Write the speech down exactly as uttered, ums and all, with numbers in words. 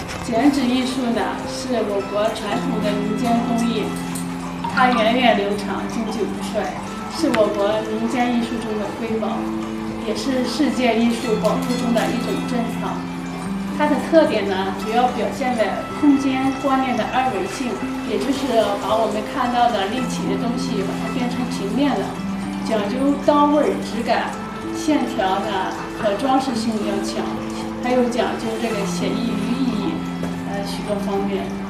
剪纸艺术呢，是我国传统的民间工艺，它源远流长、经久不衰，是我国民间艺术中的瑰宝，也是世界艺术宝库中的一种珍藏。它的特点呢，主要表现在空间观念的二维性，也就是把我们看到的立体的东西，把它变成平面了，讲究刀味、质感，线条呢可装饰性要强，还有讲究这个写意寓意，呃许多方面。